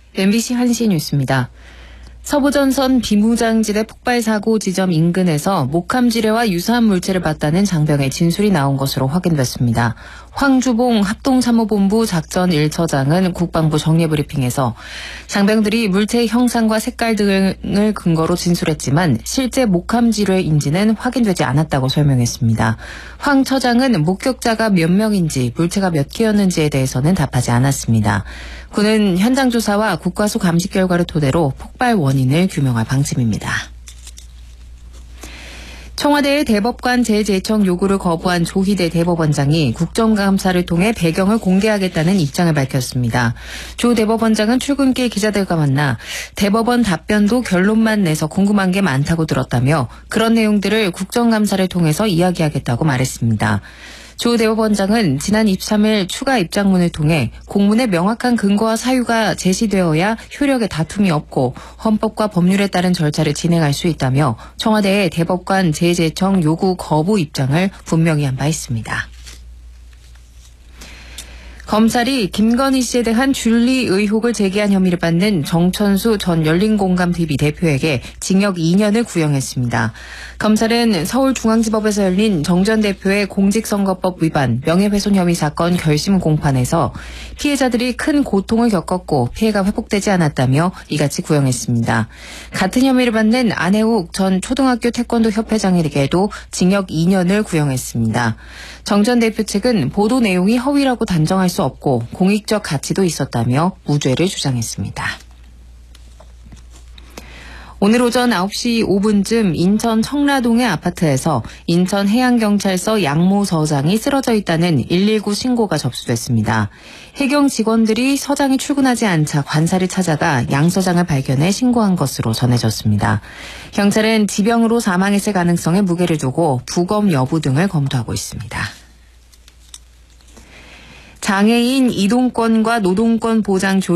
MBC 1시 뉴스입니다. 서부전선 비무장지대 폭발사고 지점 인근에서 목함지뢰와 유사한 물체를 봤다는 장병의 진술이 나온 것으로 확인됐습니다. 황주봉 합동참모본부 작전 1처장은 국방부 정례브리핑에서 장병들이 물체의 형상과 색깔 등을 근거로 진술했지만 실제 목함지뢰인지는 확인되지 않았다고 설명했습니다. 황 처장은 목격자가 몇 명인지 물체가 몇 개였는지에 대해서는 답하지 않았습니다. 군은 현장 조사와 국과수 감식 결과를 토대로 폭발 원인을 규명할 방침입니다. 청와대의 대법관 재제청 요구를 거부한 조희대 대법원장이 국정감사를 통해 배경을 공개하겠다는 입장을 밝혔습니다. 조 대법원장은 출근길 기자들과 만나 대법원 답변도 결론만 내서 궁금한 게 많다고 들었다며 그런 내용들을 국정감사를 통해서 이야기하겠다고 말했습니다. 조 대법원장은 지난 23일 추가 입장문을 통해 공문에 명확한 근거와 사유가 제시되어야 효력에 다툼이 없고 헌법과 법률에 따른 절차를 진행할 수 있다며 청와대의 대법관 재제청 요구 거부 입장을 분명히 한 바 있습니다. 검찰이 김건희 씨에 대한 준리 의혹을 제기한 혐의를 받는 정천수 전 열린공감TV 대표에게 징역 2년을 구형했습니다. 검찰은 서울중앙지법에서 열린 정 전 대표의 공직선거법 위반, 명예훼손 혐의 사건 결심 공판에서 피해자들이 큰 고통을 겪었고 피해가 회복되지 않았다며 이같이 구형했습니다. 같은 혐의를 받는 안혜욱 전 초등학교 태권도 협회장에게도 징역 2년을 구형했습니다. 정 전 대표 측은 보도 내용이 허위라고 단정할 수 없고 공익적 가치도 있었다며 무죄를 주장했습니다. 오늘 오전 9시 5분쯤 인천 청라동의 아파트에서 인천해양경찰서 양모 서장이 쓰러져 있다는 119 신고가 접수됐습니다. 해경 직원들이 서장이 출근하지 않자 관사를 찾아가 양 서장을 발견해 신고한 것으로 전해졌습니다. 경찰은 지병으로 사망했을 가능성에 무게를 두고 부검 여부 등을 검토하고 있습니다. 장애인 이동권과 노동권 보장